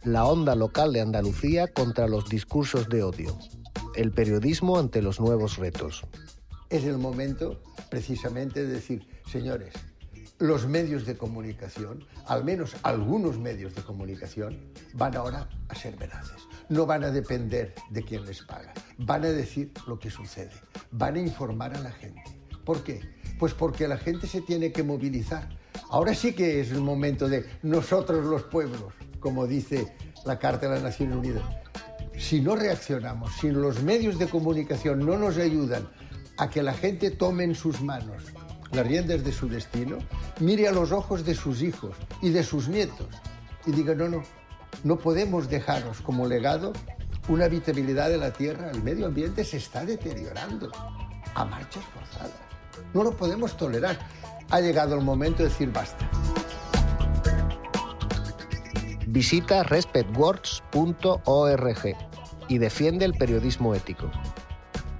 La onda local de Andalucía contra los discursos de odio. El periodismo ante los nuevos retos. Es el momento, precisamente, de decir, señores, los medios de comunicación, al menos algunos medios de comunicación, van ahora a ser veraces. No van a depender de quién les paga. Van a decir lo que sucede. Van a informar a la gente. ¿Por qué? Pues porque la gente se tiene que movilizar. Ahora sí que es el momento de nosotros los pueblos, como dice la Carta de las Naciones Unidas. Si no reaccionamos, si los medios de comunicación no nos ayudan a que la gente tome en sus manos las riendas de su destino, mire a los ojos de sus hijos y de sus nietos y diga, no podemos dejaros como legado una habitabilidad de la tierra. El medio ambiente se está deteriorando a marchas forzadas. No lo podemos tolerar. Ha llegado el momento de decir basta. Visita respectwords.org y defiende el periodismo ético.